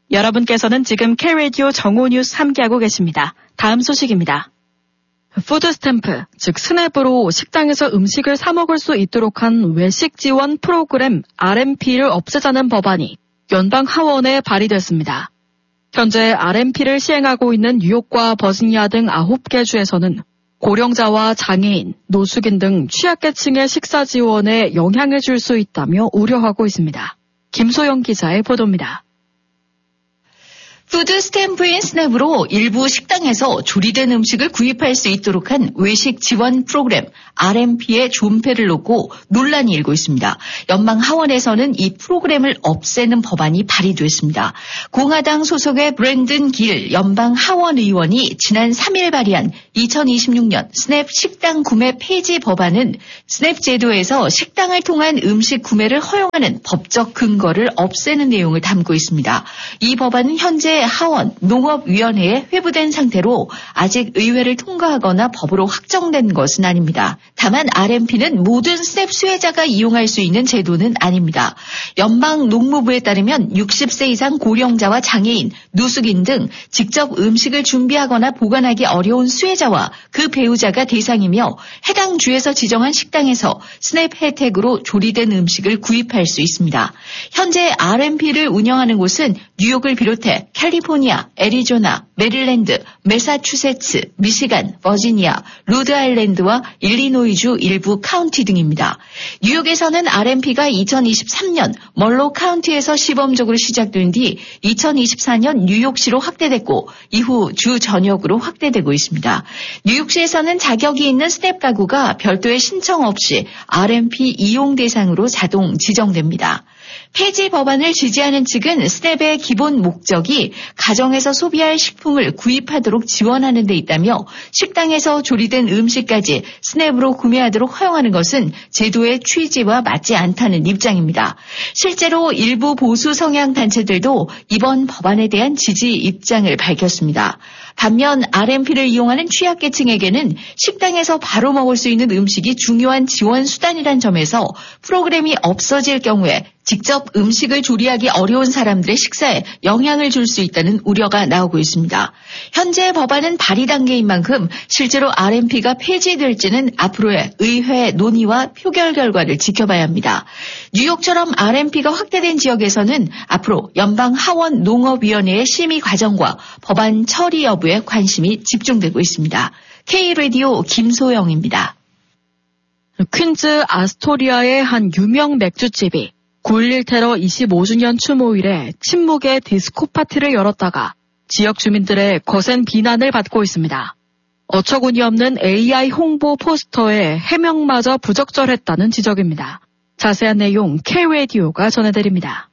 여러분께서는 지금 K-라디오 정오뉴스 함께하고 계십니다. 다음 소식입니다. 푸드스탬프, 즉 스냅으로 식당에서 음식을 사 먹을 수 있도록 한 외식 지원 프로그램 RMP를 없애자는 법안이 연방 하원에 발의됐습니다. 현재 RMP를 시행하고 있는 뉴욕과 버지니아 등 9개 주에서는 고령자와 장애인, 노숙인 등 취약계층의 식사 지원에 영향을 줄 수 있다며 우려하고 있습니다. 김소영 기자의 보도입니다. 푸드스탬프인 스냅으로 일부 식당에서 조리된 음식을 구입할 수 있도록 한 외식 지원 프로그램 RMP의 존폐를 놓고 논란이 일고 있습니다. 연방 하원에서는 이 프로그램을 없애는 법안이 발의됐습니다. 공화당 소속의 브랜든 길 연방 하원 의원이 지난 3일 발의한 2026년 스냅 식당 구매 폐지 법안은 스냅 제도에서 식당을 통한 음식 구매를 허용하는 법적 근거를 없애는 내용을 담고 있습니다. 이 법안은 현재 하원 농업위원회에 회부된 상태로 아직 의회를 통과하거나 법으로 확정된 것은 아닙니다. 다만 RMP는 모든 스냅 수혜자가 이용할 수 있는 제도는 아닙니다. 연방 농무부에 따르면 60세 이상 고령자와 장애인, 노숙인 등 직접 음식을 준비하거나 보관하기 어려운 수혜자와 그 배우자가 대상이며 해당 주에서 지정한 식당에서 스냅 혜택으로 조리된 음식을 구입할 수 있습니다. 현재 RMP를 운영하는 곳은 뉴욕을 비롯해 캘리포니아, 애리조나, 메릴랜드, 매사추세츠, 미시간, 버지니아, 로드아일랜드와 일리노이주 일부 카운티 등입니다. 뉴욕에서는 RMP가 2023년 멀로 카운티에서 시범적으로 시작된 뒤 2024년 뉴욕시로 확대됐고 이후 주 전역으로 확대되고 있습니다. 뉴욕시에서는 자격이 있는 스냅 가구가 별도의 신청 없이 RMP 이용 대상으로 자동 지정됩니다. 폐지 법안을 지지하는 측은 스냅의 기본 목적이 가정에서 소비할 식품을 구입하도록 지원하는 데 있다며 식당에서 조리된 음식까지 스냅으로 구매하도록 허용하는 것은 제도의 취지와 맞지 않다는 입장입니다. 실제로 일부 보수 성향 단체들도 이번 법안에 대한 지지 입장을 밝혔습니다. 반면 RMP를 이용하는 취약계층에게는 식당에서 바로 먹을 수 있는 음식이 중요한 지원 수단이란 점에서 프로그램이 없어질 경우에 직접 음식을 조리하기 어려운 사람들의 식사에 영향을 줄 수 있다는 우려가 나오고 있습니다. 현재 법안은 발의 단계인 만큼 실제로 RMP가 폐지될지는 앞으로의 의회 논의와 표결 결과를 지켜봐야 합니다. 뉴욕처럼 RMP가 확대된 지역에서는 앞으로 연방 하원 농업위원회의 심의 과정과 법안 처리 여부에 관심이 집중되고 있습니다. K-라디오 김소영입니다. 퀸즈 아스토리아의 한 유명 맥주집이 9.11 테러 25주년 추모일에 침묵의 디스코 파티를 열었다가 지역 주민들의 거센 비난을 받고 있습니다. 어처구니 없는 AI 홍보 포스터에 해명마저 부적절했다는 지적입니다. 자세한 내용 K-라디오가 전해드립니다.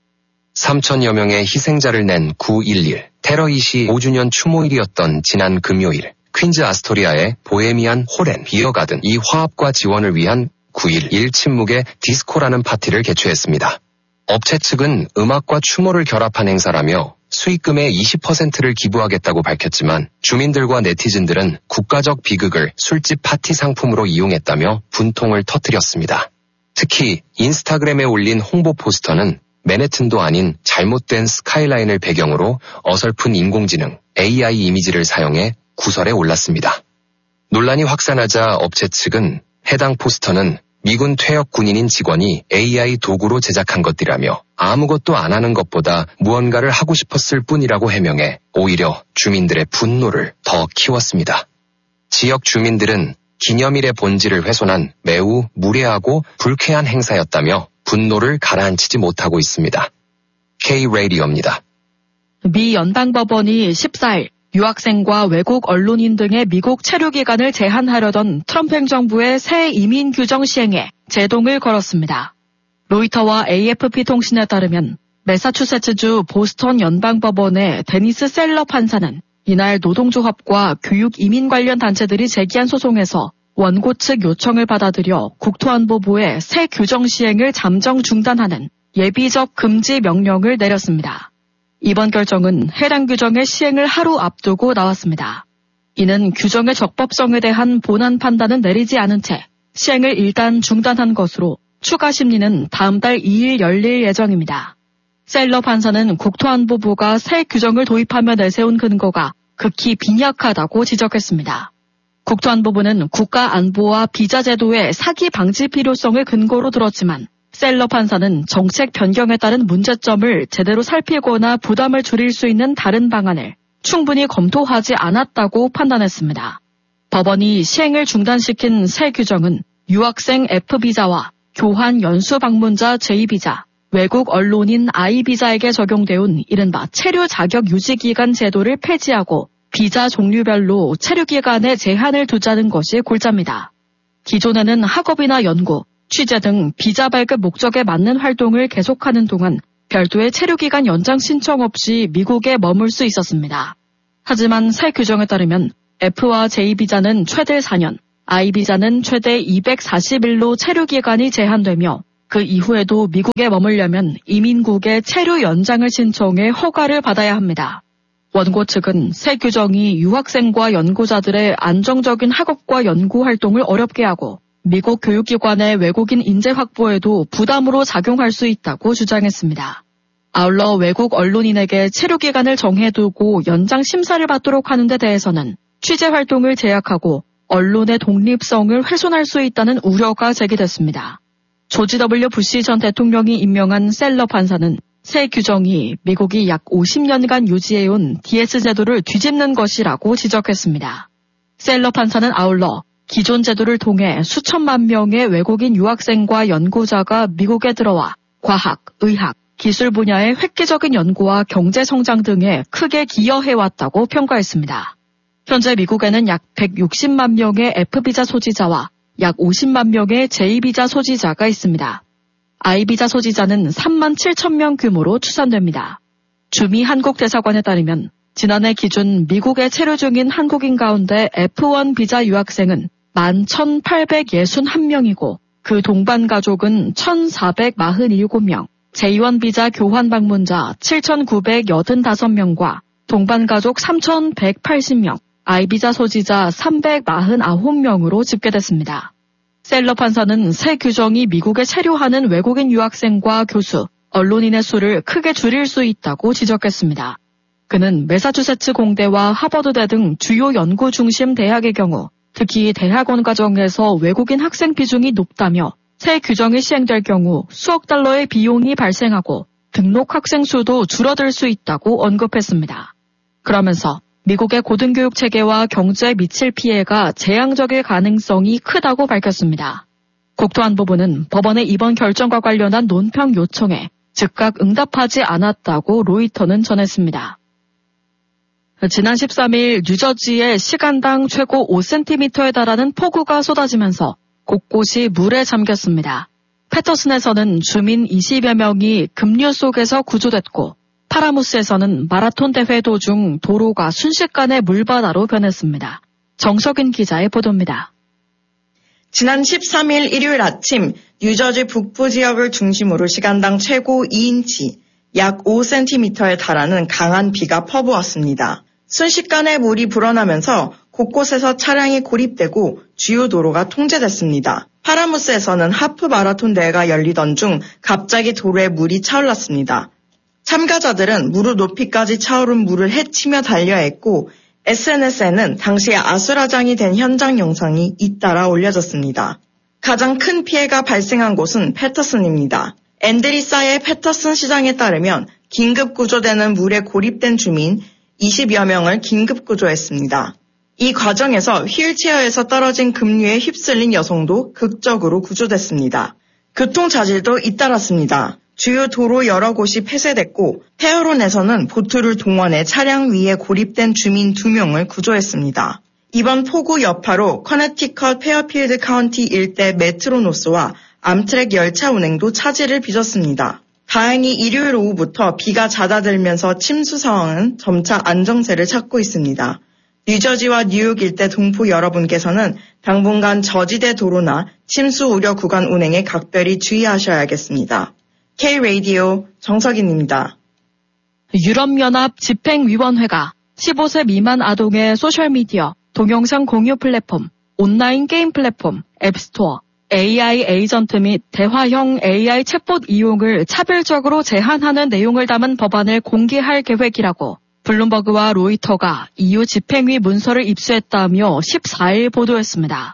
3천여 명의 희생자를 낸 9.11 테러 25주년 추모일이었던 지난 금요일 퀸즈 아스토리아의 보헤미안 홀 앤 비어 가든 이 화합과 지원을 위한 9.11 침묵의 디스코라는 파티를 개최했습니다. 업체 측은 음악과 추모를 결합한 행사라며 수익금의 20%를 기부하겠다고 밝혔지만 주민들과 네티즌들은 국가적 비극을 술집 파티 상품으로 이용했다며 분통을 터뜨렸습니다. 특히 인스타그램에 올린 홍보 포스터는 맨해튼도 아닌 잘못된 스카이라인을 배경으로 어설픈 인공지능 AI 이미지를 사용해 구설에 올랐습니다. 논란이 확산하자 업체 측은 해당 포스터는 미군 퇴역 군인인 직원이 AI 도구로 제작한 것이라며 아무것도 안 하는 것보다 무언가를 하고 싶었을 뿐이라고 해명해 오히려 주민들의 분노를 더 키웠습니다. 지역 주민들은 기념일의 본질을 훼손한 매우 무례하고 불쾌한 행사였다며 분노를 가라앉히지 못하고 있습니다. K-라디오입니다. 미 연방법원이 14일 유학생과 외국 언론인 등의 미국 체류 기간을 제한하려던 트럼프 행정부의 새 이민 규정 시행에 제동을 걸었습니다. 로이터와 AFP 통신에 따르면 매사추세츠주 보스턴 연방법원의 데니스 셀러 판사는 이날 노동조합과 교육 이민 관련 단체들이 제기한 소송에서 원고 측 요청을 받아들여 국토안보부의 새 규정 시행을 잠정 중단하는 예비적 금지 명령을 내렸습니다. 이번 결정은 해당 규정의 시행을 하루 앞두고 나왔습니다. 이는 규정의 적법성에 대한 본안 판단은 내리지 않은 채 시행을 일단 중단한 것으로 추가 심리는 다음 달 2일 열릴 예정입니다. 셀러 판사는 국토안보부가 새 규정을 도입하며 내세운 근거가 극히 빈약하다고 지적했습니다. 국토안보부는 국가안보와 비자제도의 사기 방지 필요성을 근거로 들었지만 셀러 판사는 정책 변경에 따른 문제점을 제대로 살피거나 부담을 줄일 수 있는 다른 방안을 충분히 검토하지 않았다고 판단했습니다. 법원이 시행을 중단시킨 새 규정은 유학생 F비자와 교환 연수 방문자 J비자, 외국 언론인 I비자에게 적용되온 이른바 체류 자격 유지 기간 제도를 폐지하고 비자 종류별로 체류 기간에 제한을 두자는 것이 골자입니다. 기존에는 학업이나 연구, 취재 등 비자 발급 목적에 맞는 활동을 계속하는 동안 별도의 체류 기간 연장 신청 없이 미국에 머물 수 있었습니다. 하지만 새 규정에 따르면 F와 J비자는 최대 4년, I비자는 최대 240일로 체류 기간이 제한되며 그 이후에도 미국에 머물려면 이민국의 체류 연장을 신청해 허가를 받아야 합니다. 원고 측은 새 규정이 유학생과 연구자들의 안정적인 학업과 연구 활동을 어렵게 하고 미국 교육기관의 외국인 인재 확보에도 부담으로 작용할 수 있다고 주장했습니다. 아울러 외국 언론인에게 체류 기간을 정해두고 연장 심사를 받도록 하는 데 대해서는 취재 활동을 제약하고 언론의 독립성을 훼손할 수 있다는 우려가 제기됐습니다. 조지 W. 부시 전 대통령이 임명한 셀러 판사는 새 규정이 미국이 약 50년간 유지해온 DS 제도를 뒤집는 것이라고 지적했습니다. 셀러 판사는 아울러 기존 제도를 통해 수천만 명의 외국인 유학생과 연구자가 미국에 들어와 과학, 의학, 기술 분야의 획기적인 연구와 경제 성장 등에 크게 기여해왔다고 평가했습니다. 현재 미국에는 약 160만 명의 F비자 소지자와 약 50만 명의 J비자 소지자가 있습니다. I비자 소지자는 3만 7천 명 규모로 추산됩니다. 주미 한국대사관에 따르면 지난해 기준 미국에 체류 중인 한국인 가운데 F1 비자 유학생은 11,861명이고 그 동반 가족은 1,447명, J1 비자 교환 방문자 7,985명과 동반 가족 3,180명, I비자 소지자 349명으로 집계됐습니다. 셀러 판사는 새 규정이 미국에 체류하는 외국인 유학생과 교수, 언론인의 수를 크게 줄일 수 있다고 지적했습니다. 그는 매사추세츠 공대와 하버드대 등 주요 연구 중심 대학의 경우 특히 대학원 과정에서 외국인 학생 비중이 높다며 새 규정이 시행될 경우 수억 달러의 비용이 발생하고 등록 학생 수도 줄어들 수 있다고 언급했습니다. 그러면서 미국의 고등교육 체계와 경제에 미칠 피해가 재앙적일 가능성이 크다고 밝혔습니다. 국토안보부는 법원의 이번 결정과 관련한 논평 요청에 즉각 응답하지 않았다고 로이터는 전했습니다. 지난 13일 뉴저지의 시간당 최고 5cm에 달하는 폭우가 쏟아지면서 곳곳이 물에 잠겼습니다. 패터슨에서는 주민 20여 명이 급류 속에서 구조됐고 파라무스에서는 마라톤 대회 도중 도로가 순식간에 물바다로 변했습니다. 정석인 기자의 보도입니다. 지난 13일 일요일 아침 뉴저지 북부 지역을 중심으로 시간당 최고 2인치, 약 5cm에 달하는 강한 비가 퍼부었습니다. 순식간에 물이 불어나면서 곳곳에서 차량이 고립되고 주요 도로가 통제됐습니다. 파라무스에서는 하프 마라톤 대회가 열리던 중 갑자기 도로에 물이 차올랐습니다. 참가자들은 무릎 높이까지 차오른 물을 헤치며 달려야 했고 SNS에는 당시 아수라장이 된 현장 영상이 잇따라 올려졌습니다. 가장 큰 피해가 발생한 곳은 패터슨입니다. 앤드리사의 패터슨 시장에 따르면 긴급 구조되는 물에 고립된 주민 20여 명을 긴급 구조했습니다. 이 과정에서 휠체어에서 떨어진 급류에 휩쓸린 여성도 극적으로 구조됐습니다. 교통자질도 잇따랐습니다. 주요 도로 여러 곳이 폐쇄됐고 페어론에서는 보트를 동원해 차량 위에 고립된 주민 2명을 구조했습니다. 이번 폭우 여파로 커네티컷 페어필드 카운티 일대 메트로노스와 암트랙 열차 운행도 차질을 빚었습니다. 다행히 일요일 오후부터 비가 잦아들면서 침수 상황은 점차 안정세를 찾고 있습니다. 뉴저지와 뉴욕 일대 동포 여러분께서는 당분간 저지대 도로나 침수 우려 구간 운행에 각별히 주의하셔야겠습니다. K-라디오 정석인입니다. 유럽연합 집행위원회가 15세 미만 아동의 소셜미디어, 동영상 공유 플랫폼, 온라인 게임 플랫폼, 앱스토어, AI 에이전트 및 대화형 AI 챗봇 이용을 차별적으로 제한하는 내용을 담은 법안을 공개할 계획이라고 블룸버그와 로이터가 EU 집행위 문서를 입수했다며 14일 보도했습니다.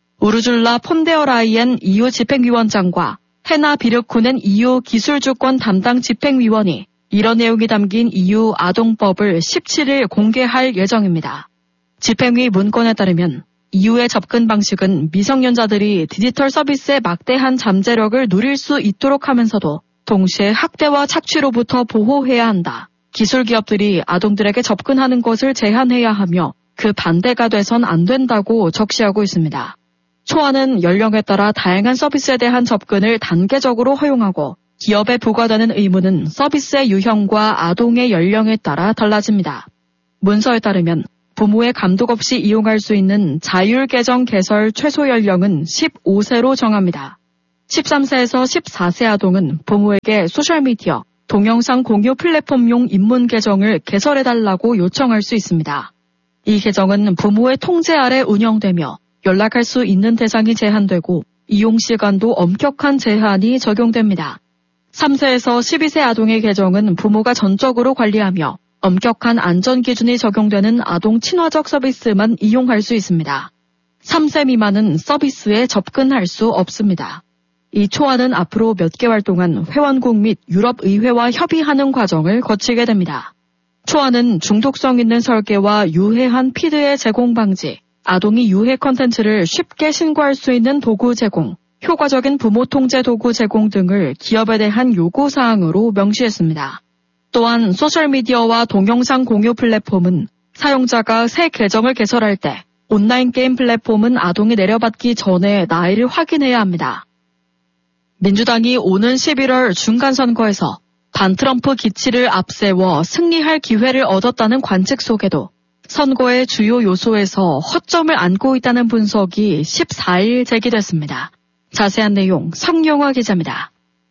우르줄라 폰데어라이엔 EU 집행위원장과 헤나 비르쿠넨 EU 기술주권 담당 집행위원이 이런 내용이 담긴 EU 아동법을 17일 공개할 예정입니다. 집행위 문건에 따르면 EU의 접근 방식은 미성년자들이 디지털 서비스의 막대한 잠재력을 누릴 수 있도록 하면서도 동시에 학대와 착취로부터 보호해야 한다. 기술 기업들이 아동들에게 접근하는 것을 제한해야 하며 그 반대가 돼선 안 된다고 적시하고 있습니다. 초안은 연령에 따라 다양한 서비스에 대한 접근을 단계적으로 허용하고 기업에 부과되는 의무는 서비스의 유형과 아동의 연령에 따라 달라집니다. 문서에 따르면 부모의 감독 없이 이용할 수 있는 자율 계정 개설 최소 연령은 15세로 정합니다. 13세에서 14세 아동은 부모에게 소셜미디어, 동영상 공유 플랫폼용 입문 계정을 개설해달라고 요청할 수 있습니다. 이 계정은 부모의 통제 아래 운영되며 연락할 수 있는 대상이 제한되고 이용 시간도 엄격한 제한이 적용됩니다. 3세에서 12세 아동의 계정은 부모가 전적으로 관리하며 엄격한 안전 기준이 적용되는 아동 친화적 서비스만 이용할 수 있습니다. 3세 미만은 서비스에 접근할 수 없습니다. 이 초안은 앞으로 몇 개월 동안 회원국 및 유럽의회와 협의하는 과정을 거치게 됩니다. 초안은 중독성 있는 설계와 유해한 피드의 제공 방지, 아동이 유해 컨텐츠를 쉽게 신고할 수 있는 도구 제공, 효과적인 부모 통제 도구 제공 등을 기업에 대한 요구사항으로 명시했습니다. 또한 소셜미디어와 동영상 공유 플랫폼은 사용자가 새 계정을 개설할 때 온라인 게임 플랫폼은 아동이 내려받기 전에 나이를 확인해야 합니다. 민주당이 오는 11월 중간선거에서 반트럼프 기치를 앞세워 승리할 기회를 얻었다는 관측 속에도 선거의 주요 요소에서 허점을 안고 있다는 분석이 14일 제기됐습니다. 자세한 내용 성용화 기자입니다.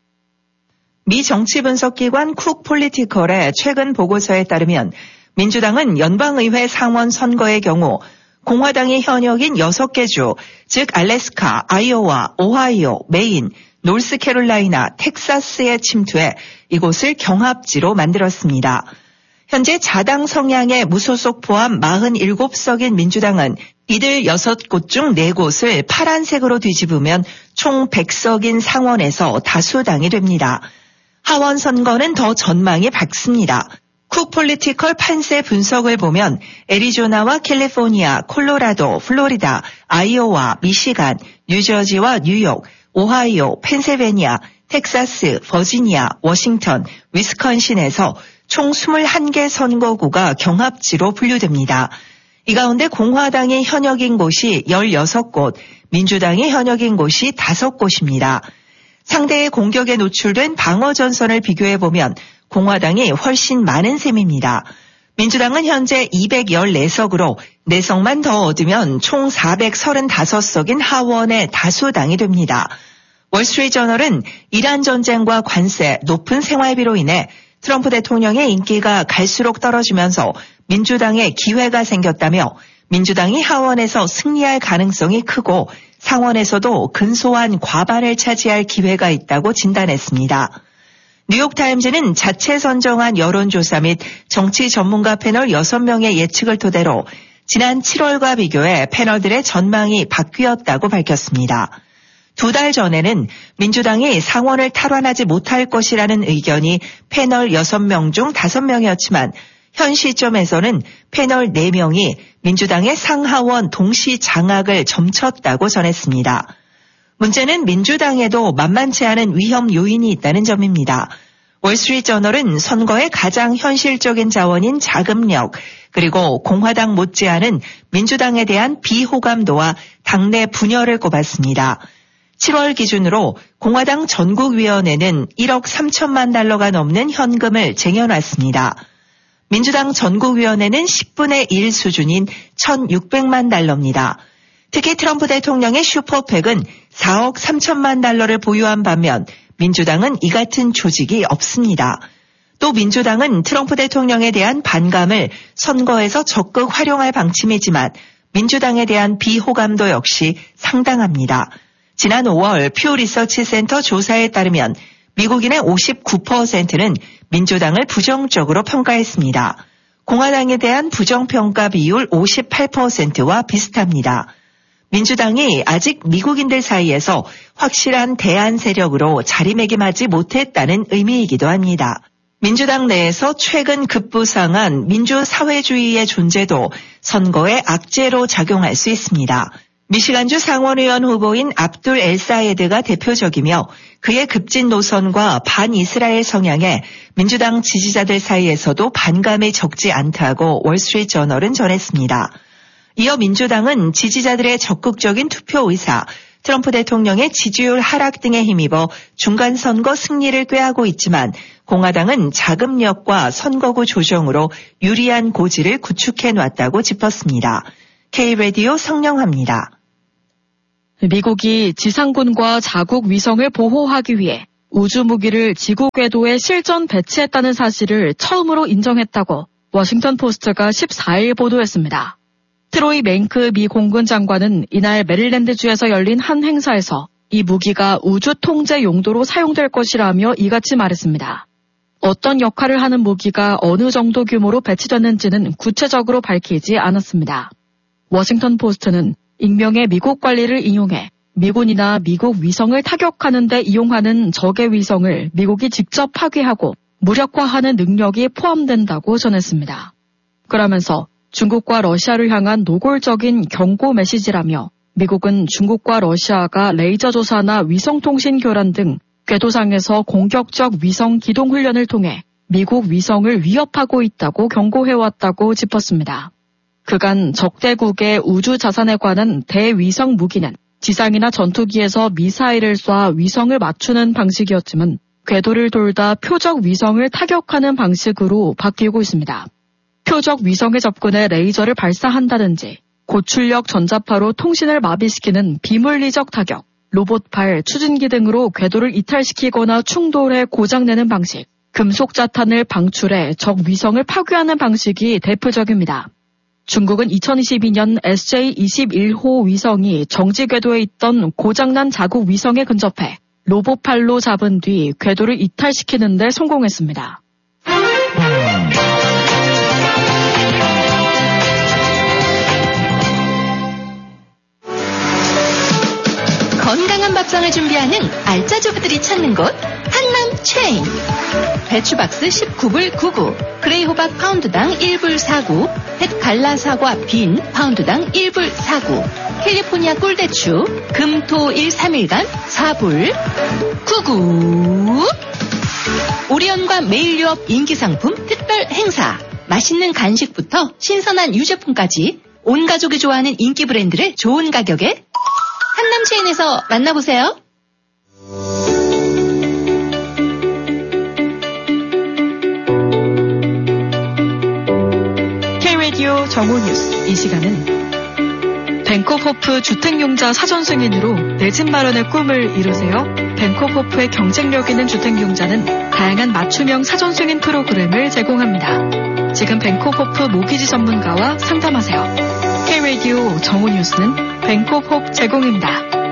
미 정치 분석기관 쿡 폴리티컬의 최근 보고서에 따르면 민주당은 연방의회 상원 선거의 경우 공화당이 현역인 6개 주, 즉 알래스카, 아이오와, 오하이오, 메인, 노스캐롤라이나, 텍사스에 침투해 이곳을 경합지로 만들었습니다. 현재 자당 성향의 무소속 포함 47석인 민주당은 이들 6곳 중 4곳을 파란색으로 뒤집으면 총 100석인 상원에서 다수당이 됩니다. 하원 선거는 더 전망이 밝습니다. 쿡 폴리티컬 판세 분석을 보면 애리조나와 캘리포니아, 콜로라도, 플로리다, 아이오와, 미시간, 뉴저지와 뉴욕, 오하이오, 펜실베니아, 텍사스, 버지니아, 워싱턴, 위스콘신에서 총 21개 선거구가 경합지로 분류됩니다. 이 가운데 공화당이 현역인 곳이 16곳, 민주당이 현역인 곳이 5곳입니다. 상대의 공격에 노출된 방어 전선을 비교해보면 공화당이 훨씬 많은 셈입니다. 민주당은 현재 214석으로 4석만 더 얻으면 총 435석인 하원의 다수당이 됩니다. 월스트리트저널은 이란 전쟁과 관세, 높은 생활비로 인해 트럼프 대통령의 인기가 갈수록 떨어지면서 민주당에 기회가 생겼다며 민주당이 하원에서 승리할 가능성이 크고 상원에서도 근소한 과반을 차지할 기회가 있다고 진단했습니다. 뉴욕타임즈는 자체 선정한 여론조사 및 정치 전문가 패널 6명의 예측을 토대로 지난 7월과 비교해 패널들의 전망이 바뀌었다고 밝혔습니다. 2달 전에는 민주당이 상원을 탈환하지 못할 것이라는 의견이 패널 6명 중 5명이었지만 현 시점에서는 패널 4명이 민주당의 상하원 동시 장악을 점쳤다고 전했습니다. 문제는 민주당에도 만만치 않은 위험 요인이 있다는 점입니다. 월스트리트저널은 선거의 가장 현실적인 자원인 자금력, 그리고 공화당 못지않은 민주당에 대한 비호감도와 당내 분열을 꼽았습니다. 7월 기준으로 공화당 전국위원회는 1억 3천만 달러가 넘는 현금을 쟁여놨습니다. 민주당 전국위원회는 10분의 1 수준인 1,600만 달러입니다. 특히 트럼프 대통령의 슈퍼팩은 4억 3천만 달러를 보유한 반면 민주당은 이 같은 조직이 없습니다. 또 민주당은 트럼프 대통령에 대한 반감을 선거에서 적극 활용할 방침이지만 민주당에 대한 비호감도 역시 상당합니다. 지난 5월 퓨 리서치 센터 조사에 따르면 미국인의 59%는 민주당을 부정적으로 평가했습니다. 공화당에 대한 부정평가 비율 58%와 비슷합니다. 민주당이 아직 미국인들 사이에서 확실한 대안 세력으로 자리매김하지 못했다는 의미이기도 합니다. 민주당 내에서 최근 급부상한 민주사회주의의 존재도 선거의 악재로 작용할 수 있습니다. 미시간주 상원의원 후보인 압둘 엘사예드가 대표적이며 그의 급진 노선과 반이스라엘 성향에 민주당 지지자들 사이에서도 반감이 적지 않다고 월스트리트저널은 전했습니다. 이어 민주당은 지지자들의 적극적인 투표 의사, 트럼프 대통령의 지지율 하락 등에 힘입어 중간선거 승리를 꾀하고 있지만 공화당은 자금력과 선거구 조정으로 유리한 고지를 구축해놨다고 짚었습니다. K-라디오 성령합니다. 미국이 지상군과 자국 위성을 보호하기 위해 우주무기를 지구 궤도에 실전 배치했다는 사실을 처음으로 인정했다고 워싱턴 포스트가 14일 보도했습니다. 트로이 맹크 미 공군 장관은 이날 메릴랜드주에서 열린 한 행사에서 이 무기가 우주 통제 용도로 사용될 것이라며 이같이 말했습니다. 어떤 역할을 하는 무기가 어느 정도 규모로 배치됐는지는 구체적으로 밝히지 않았습니다. 워싱턴 포스트는 익명의 미국 관리를 인용해 미군이나 미국 위성을 타격하는 데 이용하는 적의 위성을 미국이 직접 파괴하고 무력화하는 능력이 포함된다고 전했습니다. 그러면서 중국과 러시아를 향한 노골적인 경고 메시지라며 미국은 중국과 러시아가 레이저 조사나 위성통신 교란 등 궤도상에서 공격적 위성 기동 훈련을 통해 미국 위성을 위협하고 있다고 경고해왔다고 짚었습니다. 그간 적대국의 우주 자산에 관한 대위성 무기는 지상이나 전투기에서 미사일을 쏴 위성을 맞추는 방식이었지만 궤도를 돌다 표적 위성을 타격하는 방식으로 바뀌고 있습니다. 표적 위성에 접근해 레이저를 발사한다든지 고출력 전자파로 통신을 마비시키는 비물리적 타격, 로봇팔, 추진기 등으로 궤도를 이탈시키거나 충돌해 고장내는 방식, 금속자탄을 방출해 적 위성을 파괴하는 방식이 대표적입니다. 중국은 2022년 SJ-21호 위성이 정지 궤도에 있던 고장난 자국 위성에 근접해 로봇팔로 잡은 뒤 궤도를 이탈시키는 데 성공했습니다. 건강한 밥상을 준비하는 알짜주부들이 찾는 곳 한남 체인. 배추박스 19불 99, 그레이 호박 파운드당 1불 49, 햇 갈라사과 빈 파운드당 1불 49, 캘리포니아 꿀대추 금토 1, 3일간 4불 99. 오리온과 메일유업 인기상품 특별 행사. 맛있는 간식부터 신선한 유제품까지 온 가족이 좋아하는 인기 브랜드를 좋은 가격에 한남체인에서 만나보세요. K-라디오 정오뉴스. 이 시간은 벤코호프 주택용자 사전승인으로 내 집 마련의 꿈을 이루세요. 벤코호프의 경쟁력 있는 주택용자는 다양한 맞춤형 사전승인 프로그램을 제공합니다. 지금 벤코호프 모기지 전문가와 상담하세요. K-라디오 정오뉴스는 벤코호프 제공입니다.